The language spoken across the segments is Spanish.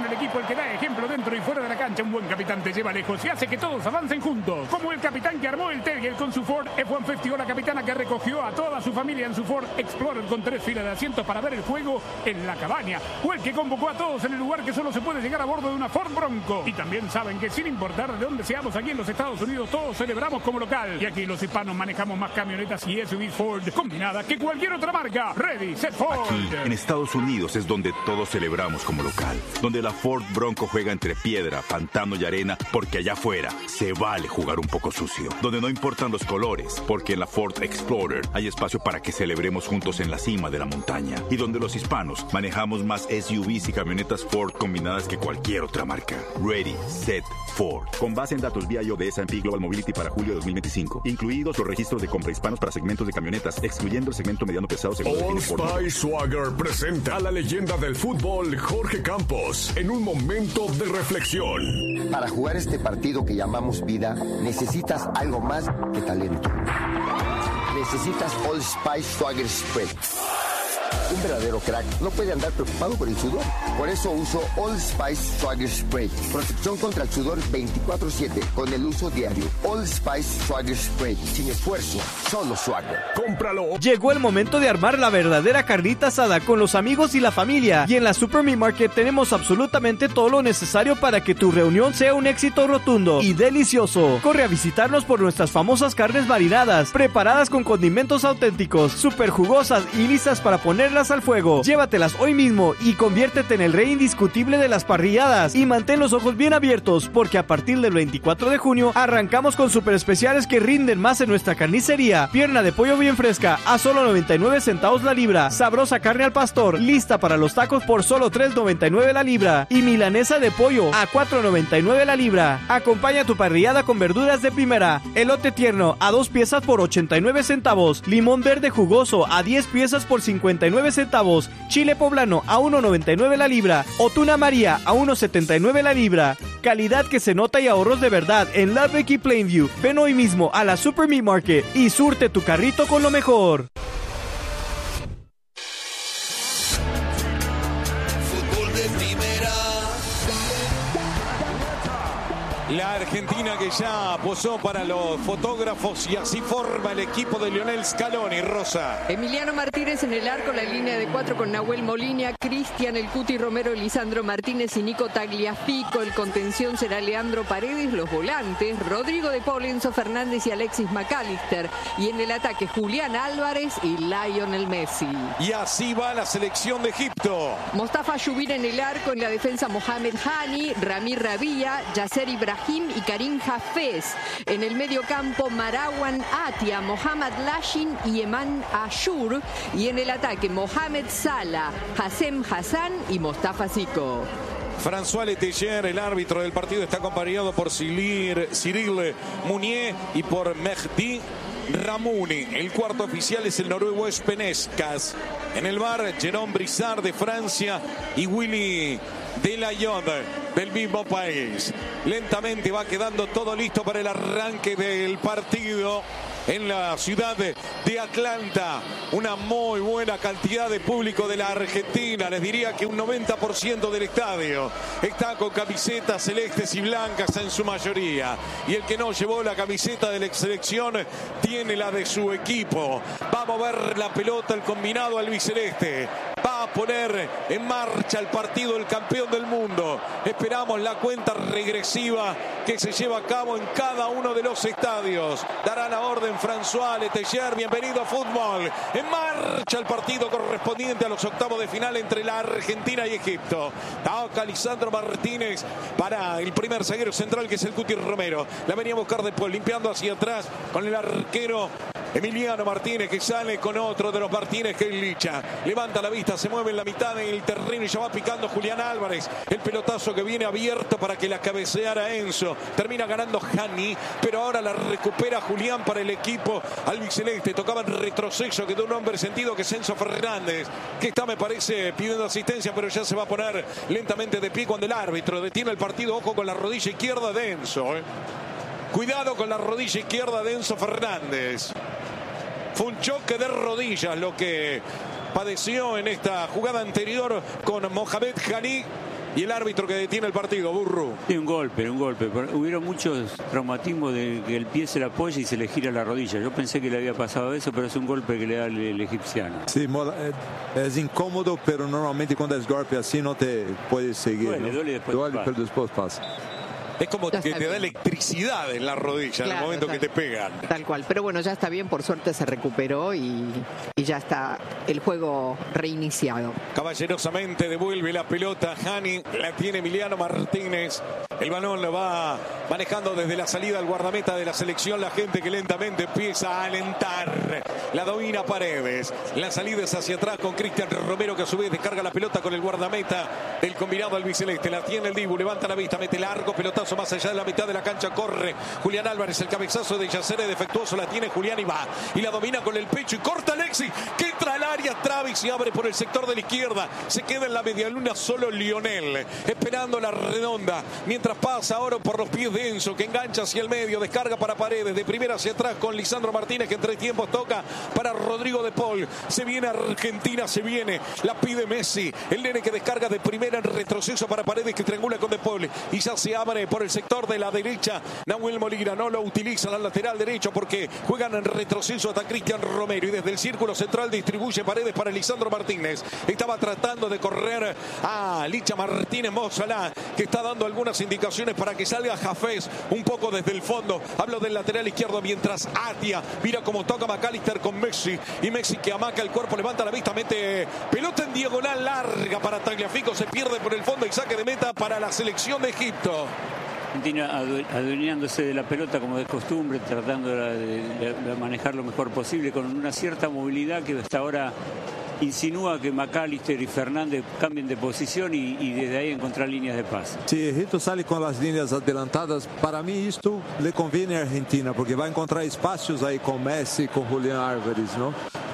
el equipo, el que da ejemplo dentro y fuera de la cancha. Un buen capitán te lleva lejos y hace que todos avancen juntos. Como el capitán que armó el Terrier con su Ford F-150 o la capitana que recogió a toda su familia en su Ford Explorer con 3 filas de asientos para ver el juego en la cabaña. O el que convocó a todos en el lugar que solo se puede llegar a bordo de una Ford Bronco. Y también saben que sin importar de dónde seamos aquí en los Estados Unidos, todos celebramos como local. Y aquí los hispanos manejamos más camionetas y SUVs Ford combinadas que cualquier otra marca. Ready, set, Ford. Aquí, en Estados Unidos, es donde todos celebramos como local. Donde la Ford Bronco juega entre piedra, pantano y arena, porque allá afuera se vale jugar un poco sucio. Donde no importan los colores, porque en la Ford Explorer hay espacio para que celebremos juntos en la cima de la montaña. Y donde los hispanos manejamos más SUVs y camionetas Ford combinadas que cualquier otra marca. Ready, set, Ford. Con base en datos vía de S&P Global Mobility para julio de 2025. Incluidos los registros de compra hispanos para segmentos de camionetas, excluyendo el segmento mediano pesado según Old Spice Swagger presenta a la leyenda del fútbol Jorge Campos en un momento de reflexión. Para jugar este partido que llamamos vida, necesitas algo más que talento. Necesitas Old Spice Swagger Spread. Un verdadero crack no puede andar preocupado por el sudor. Por eso uso Old Spice Swagger Spray. Protección contra el sudor 24/7 con el uso diario. Old Spice Swagger Spray. Sin esfuerzo, solo Swagger. ¡Cómpralo! Llegó el momento de armar la verdadera carnita asada con los amigos y la familia. Y en la Super Meat Market tenemos absolutamente todo lo necesario para que tu reunión sea un éxito rotundo y delicioso. Corre a visitarnos por nuestras famosas carnes marinadas, preparadas con condimentos auténticos, súper jugosas y listas para ponerlas al fuego. Llévatelas hoy mismo y conviértete en el rey indiscutible de las parrilladas. Y mantén los ojos bien abiertos, porque a partir del 24 de junio arrancamos con super especiales que rinden más en nuestra carnicería. Pierna de pollo bien fresca a solo 99 centavos la libra. Sabrosa carne al pastor, lista para los tacos por solo $3.99 la libra. Y milanesa de pollo a $4.99 la libra. Acompaña tu parrillada con verduras de primera. Elote tierno a 2 piezas por 89 centavos. Limón verde jugoso a 10 piezas por 59 centavos. Chile poblano a $1.99 la libra. O tuna María a $1.79 la libra. Calidad que se nota y ahorros de verdad en Lubbock y Plainview. Ven hoy mismo a la Super Meat Market y surte tu carrito con lo mejor. La Argentina que ya posó para los fotógrafos y así forma el equipo de Lionel Scaloni. Rosa. Emiliano Martínez en el arco, la línea de 4 con Nahuel Molina, Cristian El Cuti Romero, Lisandro Martínez y Nico Tagliafico. El contención será Leandro Paredes, los volantes, Rodrigo de Paul, Enzo Fernández y Alexis McAllister. Y en el ataque Julián Álvarez y Lionel Messi. Y así va la selección de Egipto. Mostafa Yubir en el arco, en la defensa Mohamed Hani, Ramir Rabia, Yasser Ibrahim y Karim Hafez. En el medio campo Marwan Atia, Mohamed Lashin y Eman Ashur. Y en el ataque Mohamed Salah, Hassem Hassan y Mostafa Zico. François Letelier, el árbitro del partido, está acompañado por Cyril Mounier y por Mehdi Ramouni. El cuarto oficial es el noruego Espenescas. En el bar, Jérôme Brissard de Francia y Willy Delayon del mismo país. Lentamente va quedando todo listo para el arranque del partido en la ciudad de Atlanta. Una muy buena cantidad de público de la Argentina. Les diría que un 90% del estadio está con camisetas celestes y blancas en su mayoría. Y el que no llevó la camiseta de la selección tiene la de su equipo. Va a mover la pelota el combinado albiceleste. Va a poner en marcha el partido del campeón del mundo. Esperamos la cuenta regresiva que se lleva a cabo en cada uno de los estadios. Dará la orden François Letelier. Bienvenido a fútbol. En marcha el partido correspondiente a los octavos de final entre la Argentina y Egipto. Toca Lisandro Martínez para el primer zaguero central, que es el Cuti Romero. La venía a buscar después, limpiando hacia atrás con el arquero Emiliano Martínez, que sale con otro de los Martínez, que es Licha. Levanta la vista, se mueve en la mitad del terreno y ya va picando Julián Álvarez. El pelotazo que viene abierto para que la cabeceara Enzo. Termina ganando Hani, pero ahora la recupera Julián para el equipo albiceleste. Tocaba en retroceso, quedó un hombre sentido, que es Enzo Fernández, que está, me parece, pidiendo asistencia, pero ya se va a poner lentamente de pie cuando el árbitro detiene el partido. Ojo con la rodilla izquierda de Enzo. Cuidado con la rodilla izquierda de Enzo Fernández. Fue un choque de rodillas lo que padeció en esta jugada anterior con Mohamed Hani. Y el árbitro que detiene el partido, Burru. Sí, un golpe. Hubieron muchos traumatismos de que el pie se le apoya y se le gira la rodilla. Yo pensé que le había pasado eso, pero es un golpe que le da el egipciano. Sí, es incómodo, pero normalmente cuando es golpe así no te puedes seguir. Duele, pero después pasa. Es como que te da electricidad en la rodilla, claro, en el momento que te pegan. Tal cual. Pero bueno, ya está bien, por suerte se recuperó y ya está el juego reiniciado. Caballerosamente devuelve la pelota Hani, la tiene Emiliano Martínez. El balón lo va manejando desde la salida al guardameta de la selección. La gente que lentamente empieza a alentar. La domina Paredes. La salida es hacia atrás con Cristian Romero, que a su vez descarga la pelota con el guardameta del combinado albiceleste. La tiene el Dibu, levanta la vista, mete largo, pelotazo más allá de la mitad de la cancha, corre Julián Álvarez, el cabezazo de Yacer defectuoso, la tiene Julián y va, y la domina con el pecho y corta Alexis, que entra al área, Travis y abre por el sector de la izquierda, se queda en la medialuna solo Lionel, esperando la redonda, mientras pasa ahora por los pies de Enzo, que engancha hacia el medio, descarga para Paredes, de primera hacia atrás con Lisandro Martínez, que en 3 tiempos toca para Rodrigo de Paul, se viene Argentina, se viene, la pide Messi, el nene que descarga de primera en retroceso para Paredes, que triangula con de Paul, y ya se abre por el sector de la derecha. Nahuel Molina no lo utiliza al lateral derecho porque juegan en retroceso hasta Cristian Romero, y desde el círculo central distribuye Paredes para Lisandro Martínez. Estaba tratando de correr a Licha Martínez Mozalá, que está dando algunas indicaciones para que salga Hafez un poco desde el fondo. Hablo del lateral izquierdo, mientras Atia mira cómo toca McAllister con Messi, y Messi que amaca el cuerpo, levanta la vista, mete pelota en diagonal larga para Tagliafico, se pierde por el fondo y saque de meta para la selección de Egipto. Argentina adueñándose de la pelota como de costumbre, tratando de manejar lo mejor posible, con una cierta movilidad que hasta ahora insinúa que McAllister y Fernández cambien de posición y desde ahí encontrar líneas de pase. Si Egipto sale con las líneas adelantadas, para mí esto le conviene a Argentina, porque va a encontrar espacios ahí con Messi, con Julián Álvarez, ¿no?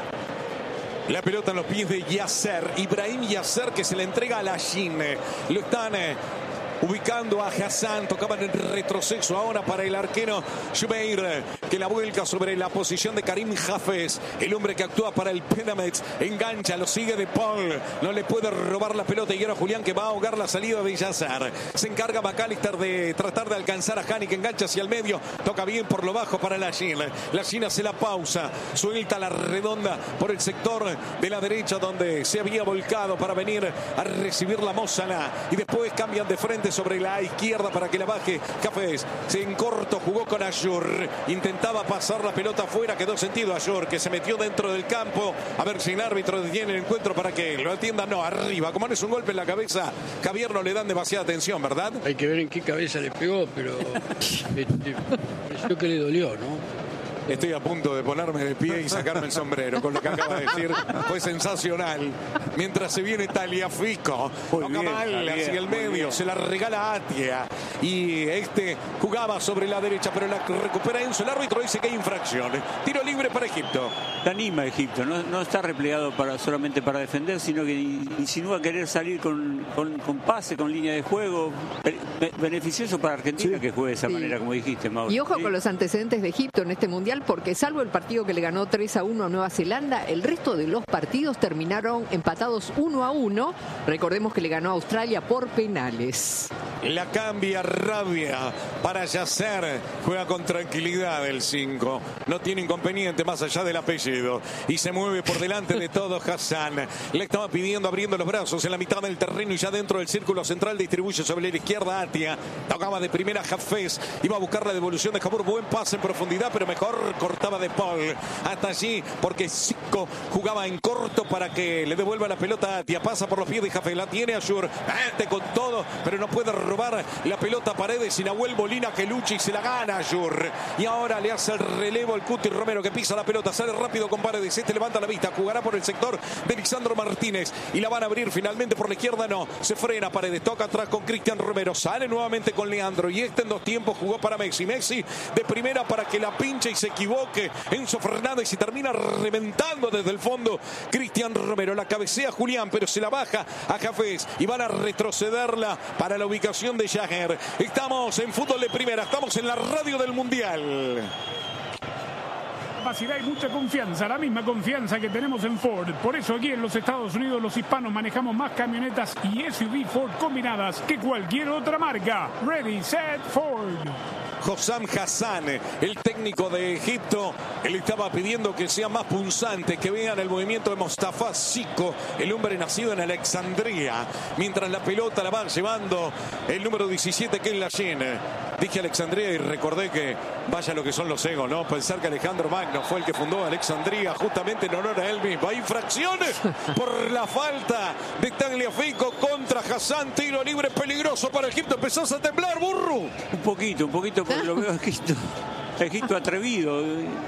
La pelota en los pies de Yacer, Ibrahim Yacer, que se le entrega a Lashin. Lo están ubicando a Hassan, tocaban en retroceso ahora para el arquero Jumeir, que la vuelca sobre la posición de Karim Hafez, el hombre que actúa para el Pyramids, engancha, lo sigue de Paul, no le puede robar la pelota, y ahora Julián, que va a ahogar la salida de Yacer. Se encarga McAllister de tratar de alcanzar a Hani, que engancha hacia el medio, toca bien por lo bajo para la China hace la pausa, suelta la redonda por el sector de la derecha donde se había volcado para venir a recibir la Mozalá, y después cambian de frente sobre la izquierda para que la baje Hafez. Se en corto jugó con Ayur, intentaba pasar la pelota afuera, quedó sentido Ayur, que se metió dentro del campo, a ver si el árbitro detiene el encuentro para que lo atienda. No, arriba, como no es un golpe en la cabeza, Javier, no le dan demasiada atención, ¿verdad? Hay que ver en qué cabeza le pegó, pero pareció que le dolió, ¿no? Estoy a punto de ponerme de pie y sacarme el sombrero con lo que acaba de decir. Fue sensacional. Mientras se viene Tagliafico, toca mal hacia el medio, se la regala a Atia, y jugaba sobre la derecha, pero la recupera Enzo. El árbitro dice que hay infracción. Tiro libre para Egipto. Anima Egipto, no está replegado solamente para defender, sino que insinúa querer salir con pase, con línea de juego. Beneficioso para Argentina, sí, que juegue de esa manera, como dijiste, Mauro. Y ojo con los antecedentes de Egipto en este mundial, porque salvo el partido que le ganó 3-1 a Nueva Zelanda, el resto de los partidos terminaron empatados 1-1. Recordemos que le ganó a Australia por penales. La cambia Rabia para Yacer, juega con tranquilidad el 5, no tiene inconveniente más allá del apellido, y se mueve por delante de todo Hassan. Le estaba pidiendo, abriendo los brazos en la mitad del terreno, y ya dentro del círculo central distribuye sobre la izquierda Atia, tocaba de primera Hafez, iba a buscar la devolución de Jabur, buen pase en profundidad, pero mejor cortaba de Paul hasta allí, porque Zico jugaba en corto para que le devuelva la pelota a Atia, pasa por los pies de Hafez, la tiene Ayur, con todo, pero no puede robar la pelota a Paredes, y Nahuel Molina que lucha y se la gana Ayur, y ahora le hace el relevo el Cuti Romero, que pisa la pelota, sale rápido con Paredes, levanta la vista, jugará por el sector de Lisandro Martínez, y la van a abrir finalmente por la izquierda, no, se frena Paredes, toca atrás con Cristian Romero, sale nuevamente con Leandro, y en 2 tiempos jugó para Messi de primera para que la pinche y se equivoque Enzo Fernández, y termina reventando desde el fondo Cristian Romero, la cabecea Julián, pero se la baja a Hafez, y van a retrocederla para la ubicación de Jagger. Estamos en fútbol de primera, estamos en la radio del Mundial. capacidad y mucha confianza, la misma confianza que tenemos en Ford. Por eso aquí en los Estados Unidos los hispanos manejamos más camionetas y SUV Ford combinadas que cualquier otra marca. Ready, set, Ford. Hossam Hassan, el técnico de Egipto, él estaba pidiendo que sea más punzante, que vean el movimiento de Mostafa Siko, el hombre nacido en Alexandria, mientras la pelota la va llevando el número 17, que es Lashin. Dije Alexandria y recordé que vaya lo que son los egos, ¿no? Pensar que Alejandro Magno fue el que fundó Alexandria justamente en honor a él mismo. Hay infracciones por la falta de Tagliafico contra Hassan. Tiro libre peligroso para Egipto. Empezás a temblar, burro. Un poquito, porque lo veo a Egipto atrevido.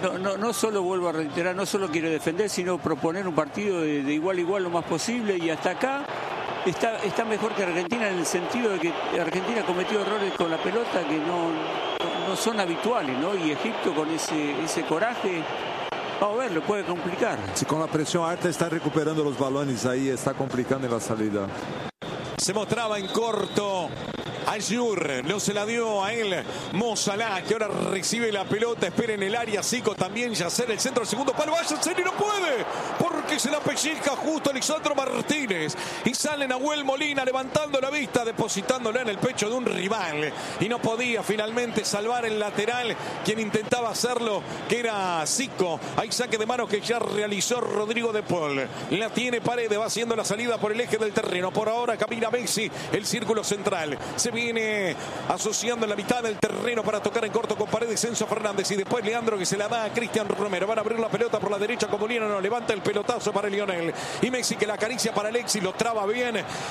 No solo, vuelvo a reiterar, no solo quiere defender, sino proponer un partido de igual a igual lo más posible, y hasta acá está mejor que Argentina, en el sentido de que Argentina cometió errores con la pelota que no son habituales, ¿no? Y Egipto con ese coraje, vamos a ver, lo puede complicar. Si con la presión alta está recuperando los balones ahí, está complicando en la salida. Se mostraba en corto Ayur, no se la dio a él Mo Salah, que ahora recibe la pelota, espera en el área. Zico también, Yacer, el centro, el segundo palo, vaya y no puede, porque se la pellizca justo Lisandro Martínez, y sale Nahuel Molina levantando la vista, depositándola en el pecho de un rival, y no podía finalmente salvar el lateral, quien intentaba hacerlo, que era Zico. Hay saque de mano que ya realizó Rodrigo de Paul, la tiene Paredes, va haciendo la salida por el eje del terreno. Por ahora camina Messi, el círculo central, se viene asociando en la mitad del terreno para tocar en corto con Paredes, Enzo Fernández, y después Leandro, que se la da a Cristian Romero. Van a abrir la pelota por la derecha con Molina, no levanta el pelotazo para Lionel, y Messi, que la acaricia para Alexis, lo traba bien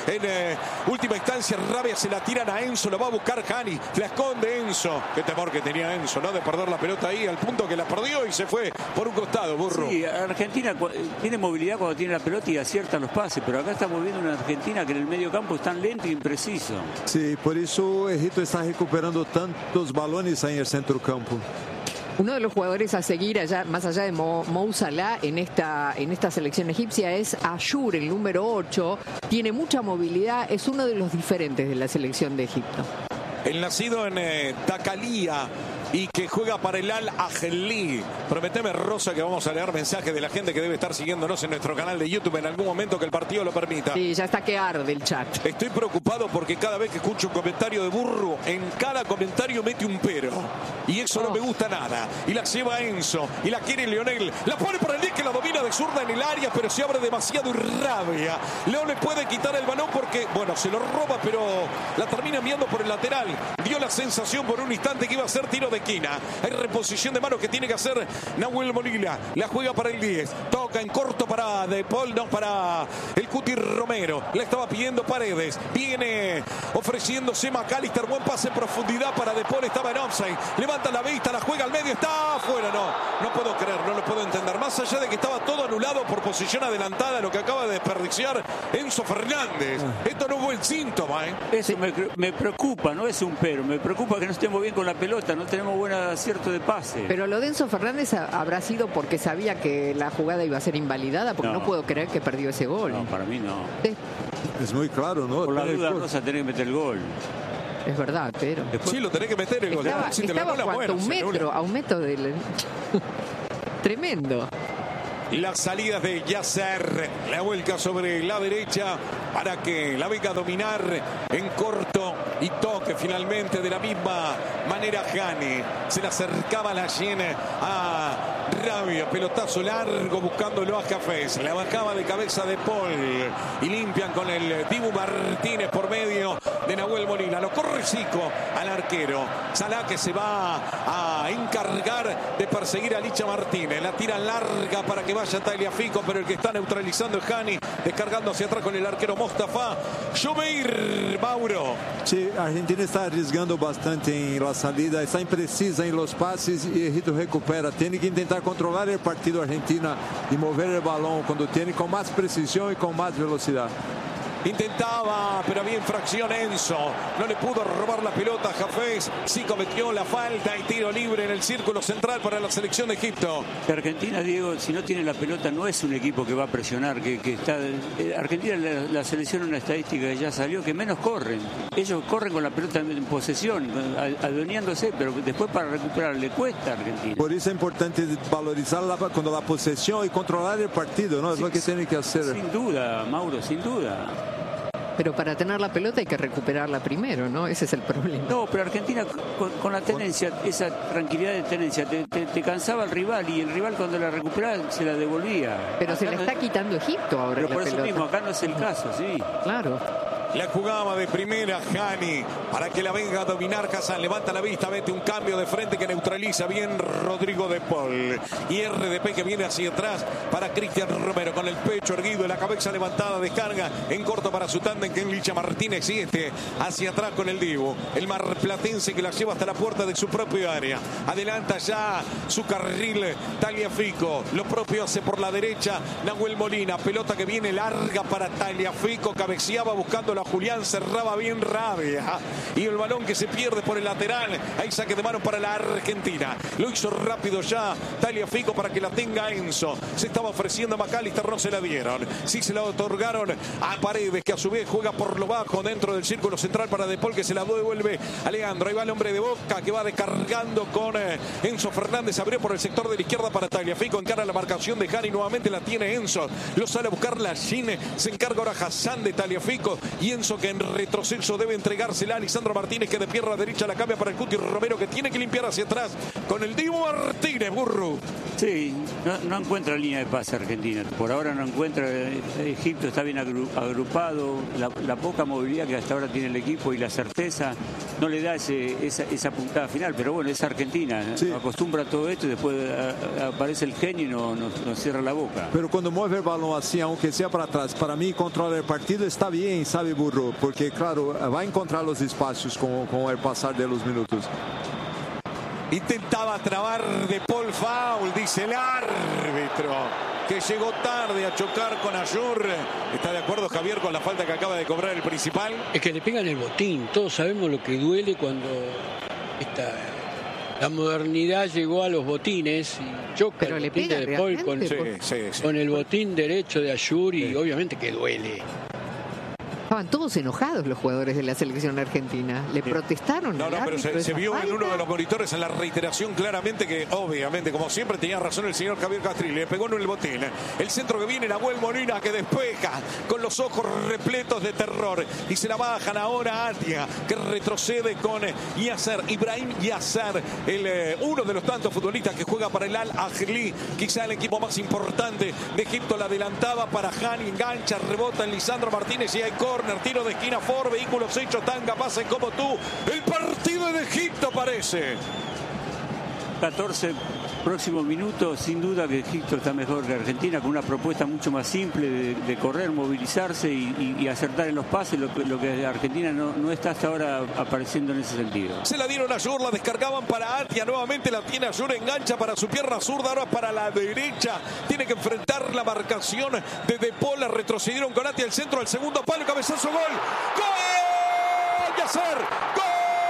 en última instancia. Rabia, se la tiran a Enzo, lo va a buscar Hani, la esconde Enzo. Qué temor que tenía Enzo, ¿no? De perder la pelota ahí, al punto que la perdió y se fue por un costado, burro. Sí, Argentina tiene movilidad cuando tiene la pelota y acierta los pases, pero acá estamos viendo una Argentina que en el medio campo es tan lento e impreciso. Sí, por eso Egipto está recuperando tantos balones ahí en el centro campo. Uno de los jugadores a seguir allá, más allá de Mo Salah en esta selección egipcia, es Ayur, el número 8. Tiene mucha movilidad, es uno de los diferentes de la selección de Egipto. El nacido en Takalia y que juega para el Al-Ahly. Prometeme, Rosa, que vamos a leer mensajes de la gente que debe estar siguiéndonos en nuestro canal de YouTube en algún momento que el partido lo permita. Sí, ya está que arde el chat. Estoy preocupado porque cada vez que escucho un comentario de burro, en cada comentario mete un pero. Y eso no me gusta nada. Y la lleva Enzo. Y la quiere Lionel. La pone para el día, que la domina de zurda en el área, pero se abre demasiado y Rabia. Leo le puede quitar el balón porque, bueno, se lo roba, pero la termina enviando por el lateral. Dio la sensación por un instante que iba a ser tiro de esquina. Hay reposición de mano que tiene que hacer Nahuel Molina. La juega para el 10. Toca en corto para De Paul, no, para el Cuti Romero. La estaba pidiendo Paredes. Viene ofreciéndose McAllister. Buen pase en profundidad para De Paul. Estaba en offside. Levanta la vista, la juega al medio. Está afuera. No puedo creer, no lo puedo entender. Más allá de que estaba todo anulado por posición adelantada, lo que acaba de desperdiciar Enzo Fernández. Esto no fue el síntoma, ¿eh? Eso me preocupa, no es un pero. Me preocupa que no estemos bien con la pelota. No tenemos buen acierto de pase. Pero lo de Enzo Fernández habrá sido porque sabía que la jugada iba a ser invalidada, porque no puedo creer que perdió ese gol. No, para mí no. Es muy claro, ¿no? Por la duda, Rosa, tenés que meter el gol. Es verdad, pero... Después, sí, lo tenés que meter el gol. Estaba a un metro del... Tremendo. Las salidas de Yacer, la vuelca sobre la derecha para que la venga a dominar en corto y toque finalmente de la misma manera Hani. Se le acercaba la llena a Rabia, pelotazo largo buscándolo a Cafés, la bajaba de cabeza de Paul y limpian con el Dibu Martínez por medio de Nahuel Molina. Lo corre Zico al arquero. Salah, que se va a encargar de perseguir a Licha Martínez. La tira larga para que vaya Tagliafico, pero el que está neutralizando es Hani, descargando hacia atrás con el arquero Mostafa Jumeir. Mauro. Sí, Argentina está arriesgando bastante en la salida, está imprecisa en los pases y Egipto recupera. Tiene que intentar controlar el partido Argentina y mover el balón cuando tiene, con más precisión y con más velocidad. Intentaba, pero había infracción Enzo. No le pudo robar la pelota a Hafez. Sí cometió la falta y tiro libre en el círculo central para la selección de Egipto. Argentina, Diego, si no tiene la pelota no es un equipo que va a presionar, que está... Argentina, la selección, una estadística que ya salió, que menos corren. Ellos corren con la pelota en posesión, adueñándose, pero después para recuperar le cuesta a Argentina. Por eso es importante valorizar cuando la posesión y controlar el partido, ¿no? Es lo que tiene que hacer. Sin duda, Mauro, sin duda. Pero para tener la pelota hay que recuperarla primero, ¿no? Ese es el problema. No, pero Argentina con la tenencia, esa tranquilidad de tenencia, te cansaba el rival y el rival cuando la recuperaba se la devolvía. Pero acá se la está quitando Egipto ahora. Pero por eso mismo, acá no es el caso, sí. Claro. La jugaba de primera Hani para que la venga a dominar Hassan. Levanta la vista, mete un cambio de frente que neutraliza bien Rodrigo de Paul. Y RDP que viene hacia atrás para Cristian Romero con el pecho erguido y la cabeza levantada. Descarga en corto para su tándem que es Licha Martínez 7 hacia atrás con el Divo. El marplatense que la lleva hasta la puerta de su propio área. Adelanta ya su carril Tagliafico. Lo propio hace por la derecha Nahuel Molina. Pelota que viene larga para Tagliafico. Cabeceaba buscando la Julián, cerraba bien Rabia y el balón que se pierde por el lateral. Hay saque de mano para la Argentina. Lo hizo rápido ya Tagliafico para que la tenga Enzo. Se estaba ofreciendo a McAllister, no se la dieron. Sí se la otorgaron a Paredes, que a su vez juega por lo bajo dentro del círculo central para De Paul, que se la devuelve a Leandro. Ahí va el hombre de Boca que va descargando con Enzo Fernández. Abrió por el sector de la izquierda para Tagliafico. Encara la marcación de Hani. Nuevamente la tiene Enzo. Lo sale a buscar la Gine. Se encarga ahora Hassan de Tagliafico. Y Enzo que en retroceso debe entregársela a Lisandro Martínez, que de pierna derecha la cambia para el Cuti Romero, que tiene que limpiar hacia atrás con el Divo Martínez. Burro. Sí, no encuentra línea de pase Argentina. Por ahora no encuentra. Egipto está bien agrupado. La poca movilidad que hasta ahora tiene el equipo y la certeza no le da esa puntada final. Pero bueno, es Argentina. Sí. Acostumbra a todo esto y después aparece el genio y nos cierra la boca. Pero cuando mueve el balón así, aunque sea para atrás, para mí controlar el partido está bien, sabe, Burro, porque claro, va a encontrar los espacios con el pasar de los minutos. Intentaba trabar De Paul, foul, dice el árbitro, que llegó tarde a chocar con Ayur. ¿Está de acuerdo, Javier, con la falta que acaba de cobrar el principal? Es que le pegan el botín. Todos sabemos lo que duele cuando la modernidad llegó a los botines y choca. Pero el botín de De Paul con el botín derecho de Ayur y obviamente que duele. Estaban todos enojados los jugadores de la selección argentina. Le protestaron. No, pero se vio en uno de los monitores en la reiteración claramente que, obviamente, como siempre, tenía razón el señor Javier Castrilli. Le pegó en el botín. El centro que viene, Nahuel Molina, que despeja con los ojos repletos de terror. Y se la bajan ahora a Atia, que retrocede con Yasser, Ibrahim Yasser, uno de los tantos futbolistas que juega para el Al-Ahly, quizá el equipo más importante de Egipto. La adelantaba para Hani, engancha, rebota en Lisandro Martínez y hay corner, tiro de esquina, Ford, vehículos hechos, Tanga, pasen como tú. El partido de Egipto parece. 14 próximos minutos, sin duda que Egipto está mejor que Argentina, con una propuesta mucho más simple de correr, movilizarse y acertar en los pases, lo que Argentina no está hasta ahora apareciendo en ese sentido. Se la dieron a Ayur, la descargaban para Atia, nuevamente la tiene Ayur, engancha para su pierna zurda, ahora para la derecha, tiene que enfrentar la marcación de Paul, la retrocedieron con Atia, el centro al segundo palo, cabezazo, gol, ¡gol! ¡Yasser! ¡Gol!